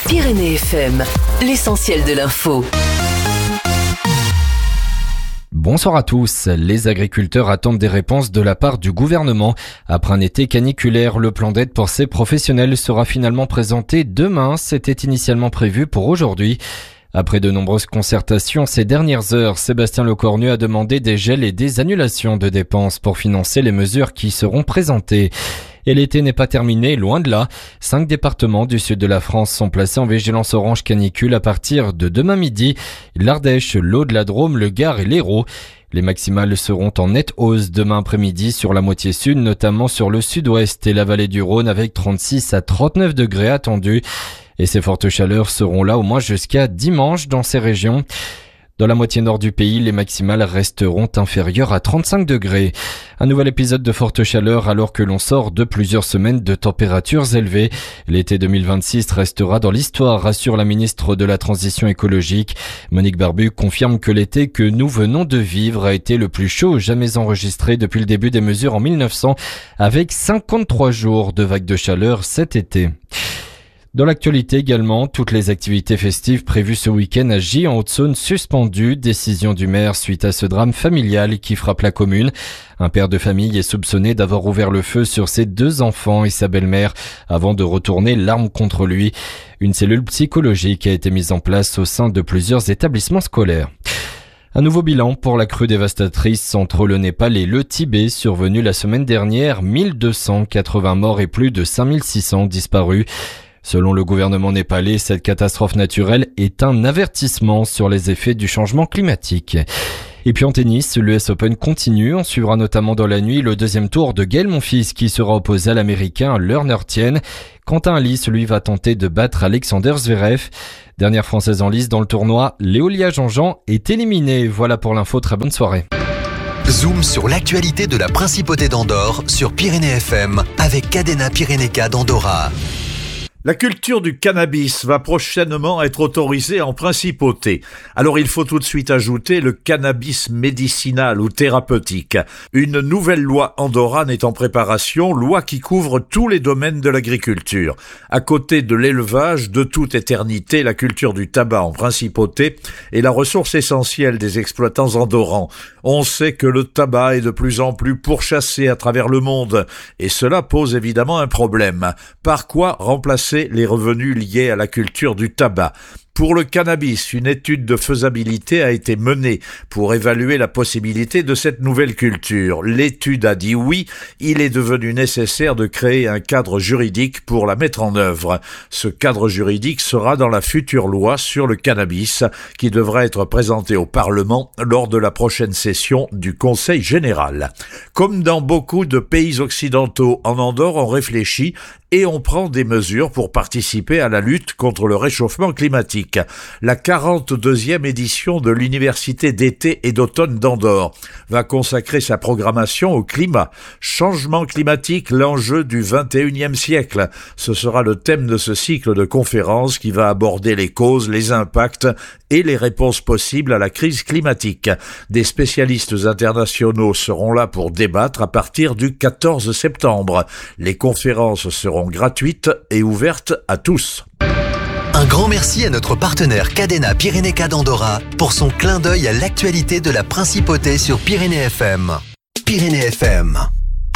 Pyrénées FM, l'essentiel de l'info. Bonsoir à tous. Les agriculteurs attendent des réponses de la part du gouvernement. Après un été caniculaire, le plan d'aide pour ces professionnels sera finalement présenté demain. C'était initialement prévu pour aujourd'hui. Après de nombreuses concertations ces dernières heures, Sébastien Lecornu a demandé des gels et des annulations de dépenses pour financer les mesures qui seront présentées. Et l'été n'est pas terminé, loin de là. 5 départements du sud de la France sont placés en vigilance orange canicule à partir de demain midi. L'Ardèche, l'Aude, la Drôme, le Gard et l'Hérault. Les maximales seront en nette hausse demain après-midi sur la moitié sud, notamment sur le sud-ouest et la vallée du Rhône avec 36 à 39 degrés attendus. Et ces fortes chaleurs seront là au moins jusqu'à dimanche dans ces régions. Dans la moitié nord du pays, les maximales resteront inférieures à 35 degrés. Un nouvel épisode de forte chaleur alors que l'on sort de plusieurs semaines de températures élevées. L'été 2026 restera dans l'histoire, rassure la ministre de la Transition écologique. Monique Barbu confirme que l'été que nous venons de vivre a été le plus chaud jamais enregistré depuis le début des mesures en 1900, avec 53 jours de vagues de chaleur cet été. Dans l'actualité également, toutes les activités festives prévues ce week-end à Gy en Haute-Saône suspendues. Décision du maire suite à ce drame familial qui frappe la commune. Un père de famille est soupçonné d'avoir ouvert le feu sur ses 2 enfants et sa belle-mère avant de retourner l'arme contre lui. Une cellule psychologique a été mise en place au sein de plusieurs établissements scolaires. Un nouveau bilan pour la crue dévastatrice entre le Népal et le Tibet survenue la semaine dernière. 1280 morts et plus de 5600 disparus. Selon le gouvernement népalais, cette catastrophe naturelle est un avertissement sur les effets du changement climatique. Et puis en tennis, l'US Open continue. On suivra notamment dans la nuit le deuxième tour de Gaël Monfils qui sera opposé à l'américain Lerner Tien. Quentin Alice, lui, va tenter de battre Alexander Zverev. Dernière française en lice dans le tournoi, Léolia Jean-Jean est éliminée. Voilà pour l'info, très bonne soirée. Zoom sur l'actualité de la Principauté d'Andorre sur Pyrénées FM avec Cadena Pyrénéca d'Andorra. La culture du cannabis va prochainement être autorisée en principauté. Alors il faut tout de suite ajouter le cannabis médicinal ou thérapeutique. Une nouvelle loi andorrane est en préparation, loi qui couvre tous les domaines de l'agriculture. À côté de l'élevage, de toute éternité, la culture du tabac en principauté est la ressource essentielle des exploitants andorrans. On sait que le tabac est de plus en plus pourchassé à travers le monde et cela pose évidemment un problème. Par quoi remplacer les revenus liés à la culture du tabac? Pour le cannabis, une étude de faisabilité a été menée pour évaluer la possibilité de cette nouvelle culture. L'étude a dit oui, il est devenu nécessaire de créer un cadre juridique pour la mettre en œuvre. Ce cadre juridique sera dans la future loi sur le cannabis qui devra être présentée au Parlement lors de la prochaine session du Conseil général. Comme dans beaucoup de pays occidentaux, en Andorre, on réfléchit et on prend des mesures pour participer à la lutte contre le réchauffement climatique. La 42e édition de l'Université d'été et d'automne d'Andorre va consacrer sa programmation au climat. Changement climatique, l'enjeu du 21e siècle. Ce sera le thème de ce cycle de conférences qui va aborder les causes, les impacts et les réponses possibles à la crise climatique. Des spécialistes internationaux seront là pour débattre à partir du 14 septembre. Les conférences seront gratuites et ouvertes à tous. Un grand merci à notre partenaire Cadena Pyrénéca d'Andorra pour son clin d'œil à l'actualité de la Principauté sur Pyrénées FM. Pyrénées FM.